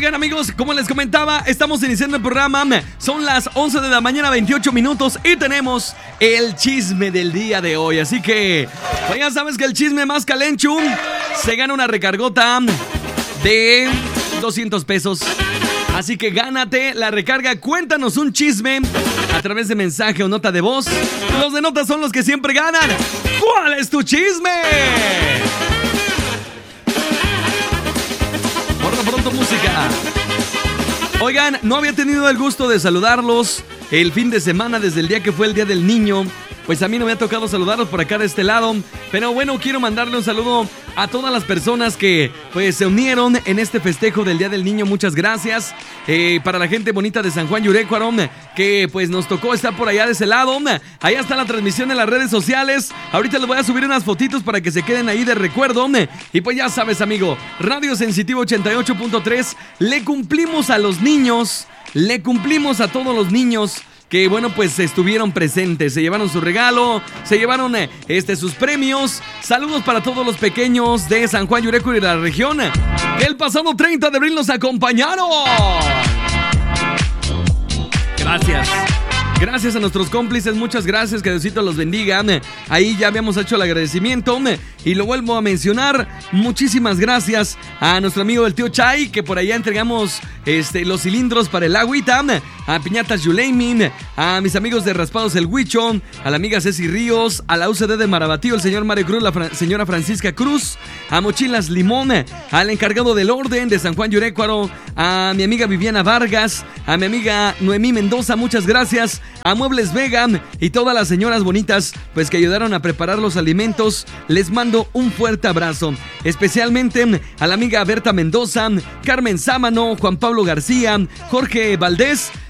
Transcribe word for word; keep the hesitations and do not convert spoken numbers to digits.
Oigan, amigos, como les comentaba, estamos iniciando el programa. Son las once de la mañana, veintiocho minutos, y tenemos el chisme del día de hoy. Así que, pues ya sabes que el chisme más calenchu se gana una recargota de doscientos pesos. Así que gánate la recarga. Cuéntanos un chisme a través de mensaje o nota de voz. Los de nota son los que siempre ganan. ¿Cuál es tu chisme? Por lo pronto, música. Oigan, no había tenido el gusto de saludarlos el fin de semana, desde el día que fue el Día del Niño. Pues a mí no me ha tocado saludarlos por acá de este lado. Pero bueno, quiero mandarle un saludo a todas las personas que pues se unieron en este festejo del Día del Niño. Muchas gracias. Eh, para la gente bonita de San Juan Yurecuaro, que pues nos tocó estar por allá de ese lado. Allá está la transmisión en las redes sociales. Ahorita les voy a subir unas fotitos para que se queden ahí de recuerdo. Y pues ya sabes, amigo, Radio Sensitivo ochenta y ocho punto tres. Le cumplimos a los niños. Le cumplimos a todos los niños que, bueno, pues estuvieron presentes, se llevaron su regalo, se llevaron eh, este, sus premios. Saludos para todos los pequeños de San Juan Yurecuaro y la región, que el pasado treinta de abril nos acompañaron. Gracias. Gracias a nuestros cómplices, muchas gracias, que Diosito los bendiga. Ahí ya habíamos hecho el agradecimiento y lo vuelvo a mencionar. Muchísimas gracias a nuestro amigo el tío Chay, que por allá entregamos este, los cilindros para el agüita. A Piñatas Yuleimin, a mis amigos de Raspados el Huicho, a la amiga Ceci Ríos, a la U C D de Marabatío, el señor Mario Cruz, la fra- señora Francisca Cruz, a Mochilas Limón, al encargado del orden de San Juan Yurecuaro, a mi amiga Viviana Vargas, a mi amiga Noemí Mendoza, muchas gracias. A Muebles Vega y todas las señoras bonitas pues que ayudaron a preparar los alimentos, les mando un fuerte abrazo. Especialmente a la amiga Berta Mendoza, Carmen Sámano, Juan Pablo García, Jorge Valdés